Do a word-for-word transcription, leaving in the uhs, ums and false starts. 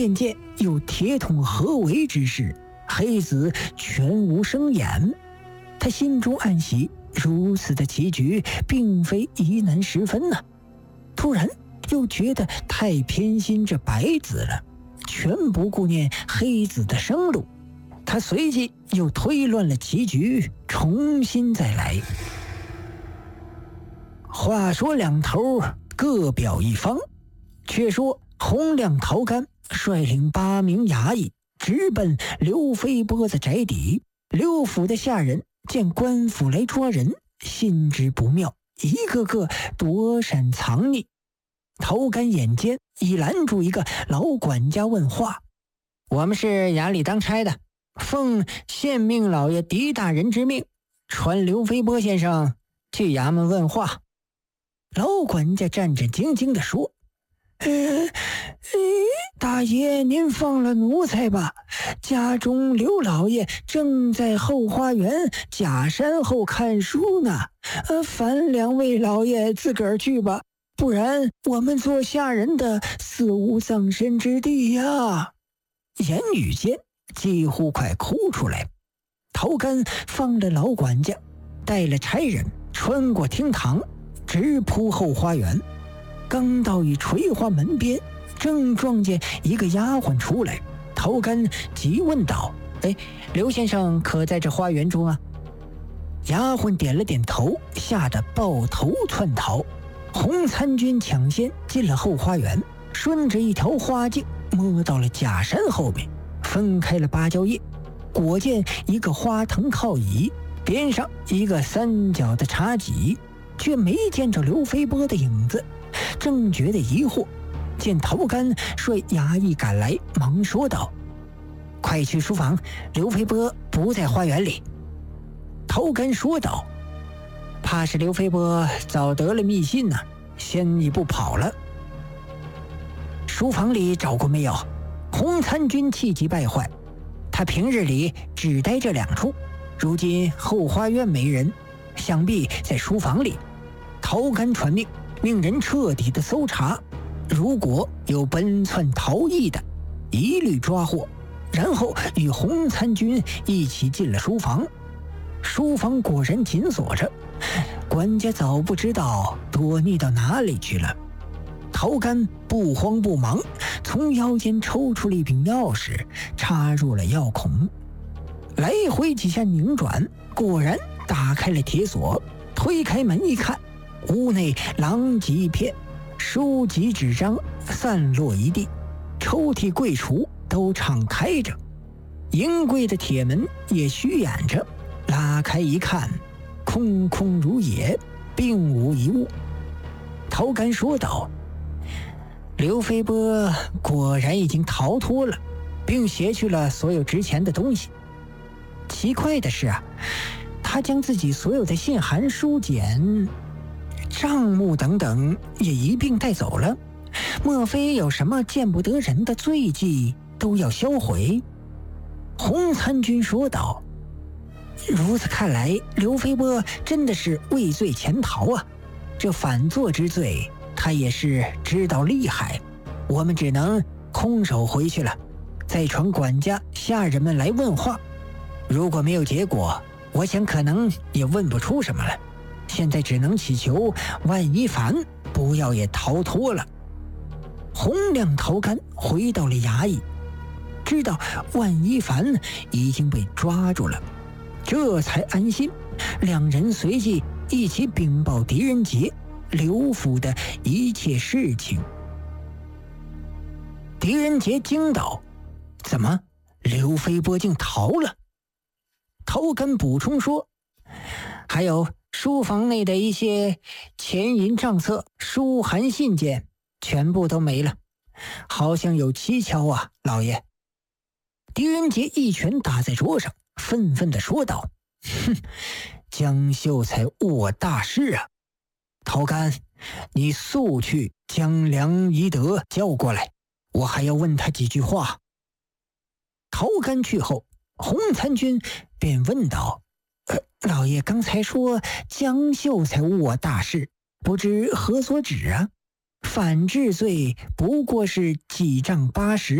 便见有铁桶合围之势，黑子全无生眼。他心中暗喜，如此的棋局并非疑难十分呢、啊。突然又觉得太偏心这白子了，全不顾念黑子的生路。他随即又推乱了棋局，重新再来。话说两头各表一方，却说洪亮、陶干率领八名衙役直奔刘飞波的宅邸。刘府的下人见官府来抓人，心知不妙，一个个躲闪藏匿。陶干眼尖，已拦住一个老管家问话：“我们是衙里当差的，奉县命老爷狄大人之命，传刘飞波先生去衙门问话。”老管家战战兢兢地说：“呃，呃，大爷您放了奴才吧，家中刘老爷正在后花园假山后看书呢，呃，烦两位老爷自个儿去吧，不然我们做下人的死无葬身之地呀。”言语间几乎快哭出来。陶干放了老管家，带了差人穿过厅堂，直扑后花园。刚到一垂花门边，正撞见一个丫鬟出来。陶干急问道：“哎，刘先生可在这花园中啊？”丫鬟点了点头，吓得抱头窜逃。洪参军抢先进了后花园，顺着一条花径摸到了假山后面，分开了芭蕉叶，果见一个花藤靠椅，边上一个三角的茶几，却没见着刘飞波的影子。正觉得疑惑，见陶干率衙役赶来，忙说道：“快去书房，刘飞波不在花园里。”陶干说道：“怕是刘飞波早得了密信呢、啊，先一步跑了。”书房里找过没有？洪参军气急败坏，他平日里只待这两处，如今后花园没人，想必在书房里。陶干传命，命人彻底的搜查，如果有奔窜逃逸的，一律抓获，然后与洪参军一起进了书房。书房果然紧锁着，管家早不知道躲匿到哪里去了。陶干不慌不忙，从腰间抽出了一柄钥匙，插入了钥孔，来回几下拧转，果然打开了铁锁。推开门一看，屋内狼藉一片，书籍纸张散落一地，抽屉柜橱都敞开着，银柜的铁门也虚掩着。拉开一看，空空如也，并无一物。陶干说道：“刘飞波果然已经逃脱了，并携去了所有值钱的东西。奇怪的是啊，他将自己所有的信函、书简、账目等等也一并带走了。莫非有什么见不得人的罪迹都要销毁？”洪参军说道：“如此看来，刘飞波真的是畏罪潜逃啊！这反作之罪，他也是知道厉害。我们只能空手回去了，再传管家、下人们来问话。如果没有结果，我想可能也问不出什么来。现在只能祈求万一凡不要也逃脱了。”洪亮、陶干回到了衙役，知道万一凡已经被抓住了，这才安心。两人随即一起禀报狄仁杰刘府的一切事情。狄仁杰惊道：“怎么，刘飞波竟逃了？”陶干补充说：“还有书房内的一些钱银账册、书函信件，全部都没了，好像有蹊跷啊，老爷。”狄仁杰一拳打在桌上，愤愤地说道：“哼，江秀才误我大事啊！陶干，你速去将梁宜德叫过来，我还要问他几句话。”陶干去后，洪参军便问道：“呃，老爷刚才说江秀才误我大事，不知何所指啊？反治罪不过是几丈八十。”